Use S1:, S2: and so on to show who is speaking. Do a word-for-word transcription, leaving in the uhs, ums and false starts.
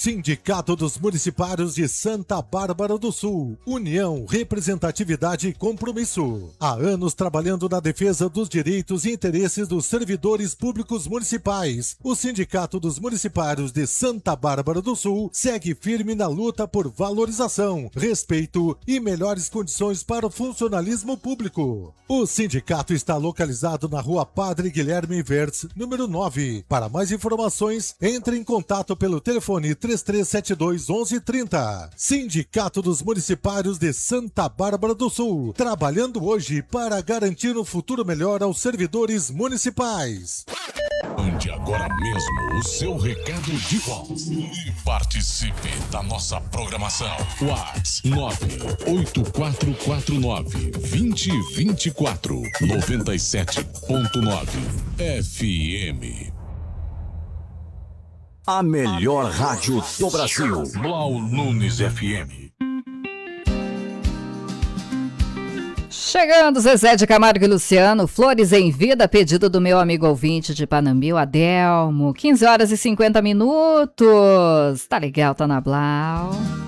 S1: Sindicato dos Municipários de Santa Bárbara do Sul. União, representatividade e compromisso. Há anos trabalhando na defesa dos direitos e interesses dos servidores públicos municipais. O Sindicato dos Municipários de Santa Bárbara do Sul segue firme na luta por valorização, respeito e melhores condições para o funcionalismo público. O sindicato está localizado na Rua Padre Guilherme Verts, número nove. Para mais informações, entre em contato pelo telefone três três sete dois, onze trinta. Sindicato dos Municipários de Santa Bárbara do Sul, trabalhando hoje para garantir um futuro melhor aos servidores municipais.
S2: Mande agora mesmo o seu recado de voz e participe da nossa programação. WhatsApp nove oito quatro quatro nove, dois zero dois quatro, noventa e sete ponto nove F M.
S3: A melhor rádio do Brasil.
S2: Blau Nunes F M.
S4: Chegando Zezé de Camargo e Luciano, Flores em Vida, pedido do meu amigo ouvinte de Panambi, Adelmo. quinze horas e cinquenta minutos. Tá legal, tá na Blau.